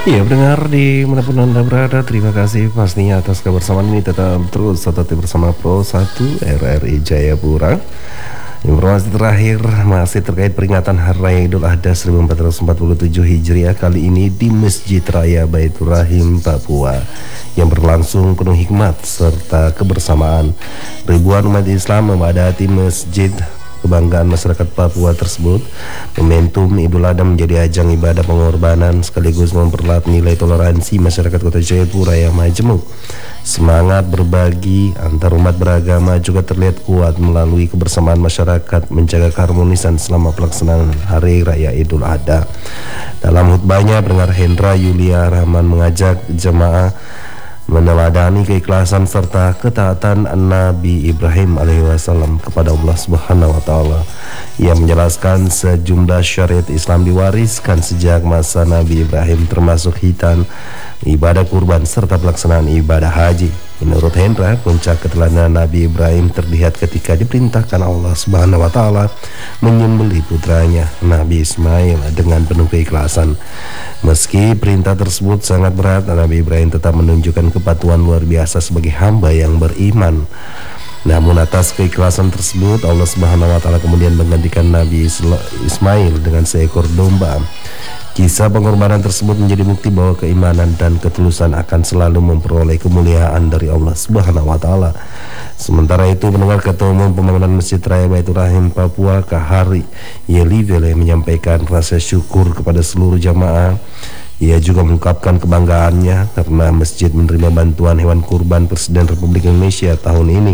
Iya, pendengar di manapun Anda berada, terima kasih pastinya atas kebersamaan ini. Tetap terus tetap bersama Pro 1 RRI Jayapura. Informasi terakhir masih terkait peringatan Hari Raya Idul Adha 1447 Hijriah kali ini di Masjid Raya Baitur Rahim, Papua, yang berlangsung penuh hikmat serta kebersamaan. Ribuan umat Islam memadati masjid kebanggaan masyarakat Papua tersebut. Momentum Idul Adha menjadi ajang ibadah pengorbanan sekaligus memperlihat nilai toleransi masyarakat Kota Jayapura yang majemuk. Semangat berbagi antar umat beragama juga terlihat kuat melalui kebersamaan masyarakat menjaga keharmonisan selama pelaksanaan Hari Raya Idul Adha. Dalam khutbahnya, pendengar Hendra Yulia Rahman mengajak jemaah meneladani keikhlasan serta ketaatan Nabi Ibrahim alaihissalam kepada Allah Subhanahu wa taala. Ia menjelaskan sejumlah syariat Islam diwariskan sejak masa Nabi Ibrahim, termasuk hitan, ibadah kurban serta pelaksanaan ibadah haji. Menurut Hendra, puncak keteladanan Nabi Ibrahim terlihat ketika diperintahkan Allah Subhanahu wa taala menyembelih putranya Nabi Ismail dengan penuh keikhlasan. Meski perintah tersebut sangat berat, Nabi Ibrahim tetap menunjukkan kepatuhan luar biasa sebagai hamba yang beriman. Namun atas keikhlasan tersebut, Allah Subhanahu wa taala kemudian menggantikan Nabi Ismail dengan seekor domba. Kisah pengorbanan tersebut menjadi bukti bahwa keimanan dan ketulusan akan selalu memperoleh kemuliaan dari Allah Subhanahu wa taala. Sementara itu, pendengar, Ketua Umum Pembangunan Masjid Raya Baitur Rahim Papua, Kahari Yelivele, menyampaikan rasa syukur kepada seluruh jamaah. Ia juga mengungkapkan kebanggaannya karena masjid menerima bantuan hewan kurban Presiden Republik Indonesia tahun ini.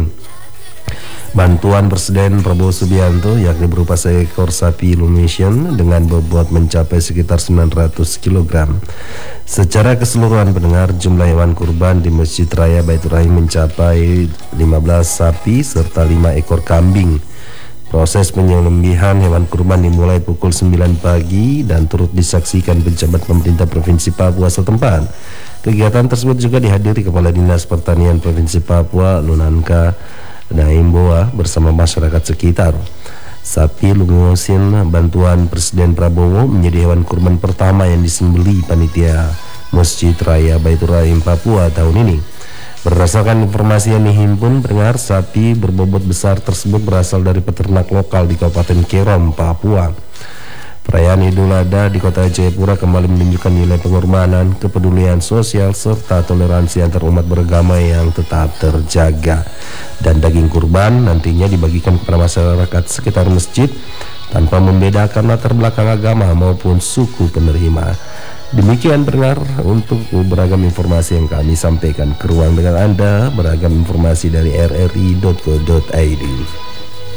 Bantuan Presiden Prabowo Subianto yakni berupa seekor sapi Indonesian dengan bobot mencapai sekitar 900 kg. Secara keseluruhan, pendengar, jumlah hewan kurban di Masjid Raya Baitur Rahim mencapai 15 sapi serta 5 ekor kambing. Proses penyembelihan hewan kurban dimulai pukul 9 pagi dan turut disaksikan pejabat pemerintah Provinsi Papua setempat. Kegiatan tersebut juga dihadiri Kepala Dinas Pertanian Provinsi Papua, Lunanka Naimboa, bersama masyarakat sekitar. Sapi Lungosin bantuan Presiden Prabowo menjadi hewan kurban pertama yang disembelih panitia Masjid Raya Baitur Rahim Papua tahun ini. Berdasarkan informasi yang dihimpun, pendengar, sapi berbobot besar tersebut berasal dari peternak lokal di Kabupaten Kerom, Papua. Perayaan Idul Adha di Kota Jayapura kembali menunjukkan nilai pengorbanan, kepedulian sosial, serta toleransi antar umat beragama yang tetap terjaga. Dan daging kurban nantinya dibagikan kepada masyarakat sekitar masjid tanpa membedakan latar belakang agama maupun suku penerima. Demikian, pendengar, untuk beragam informasi yang kami sampaikan ke ruang dengan Anda, beragam informasi dari rri.co.id.